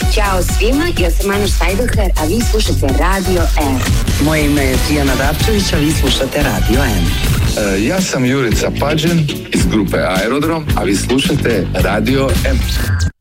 Ćao svima, ja sam Ana Štajdoher, a vi slušate Radio M. Moje ime je Tijana Dapčević, a vi slušate Radio M. Ja sam Jurica Pađen iz grupe Aerodrom, a vi slušate Radio M.